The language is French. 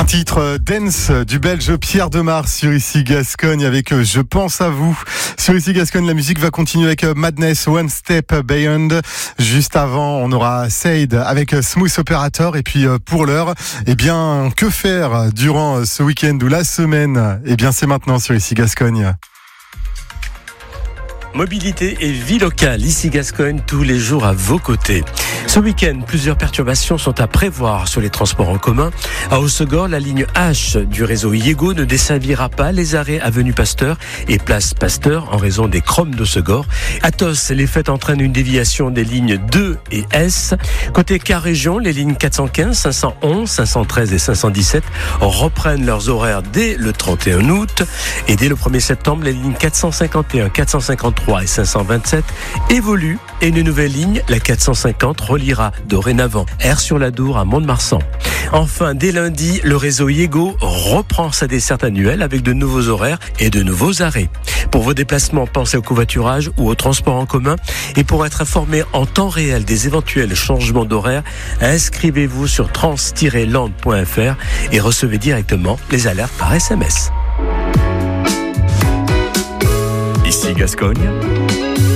Un titre dance du Belge Pierre Demar sur Ici Gascogne avec Je pense à vous. Sur Ici Gascogne, la musique va continuer avec Madness, One Step Beyond. Juste avant, on aura Sade avec Smooth Operator. Et puis pour l'heure, eh bien, que faire durant ce week-end ou la semaine? Eh bien, c'est maintenant sur Ici Gascogne. Mobilité et vie locale, Ici Gascogne, tous les jours à vos côtés. Ce week-end, plusieurs perturbations sont à prévoir sur les transports en commun. À Hossegor, la ligne H du réseau Iego ne desservira pas les arrêts avenue Pasteur et place Pasteur en raison des chromes d'Hossegor. À Tos, les fêtes entraînent une déviation des lignes 2 et S. Côté car région, les lignes 415, 511, 513 et 517 reprennent leurs horaires dès le 31 août. Et dès le 1er septembre, les lignes 451, 453 et 527 évoluent et une nouvelle ligne, la 450, reliera dorénavant Aire-sur-la-Dour à Mont-de-Marsan. Enfin, dès lundi, le réseau Iego reprend sa desserte annuelle avec de nouveaux horaires et de nouveaux arrêts. Pour vos déplacements, pensez au covoiturage ou au transport en commun. Et pour être informé en temps réel des éventuels changements d'horaire, inscrivez-vous sur trans-land.fr et recevez directement les alertes par SMS. Ici Gascogne,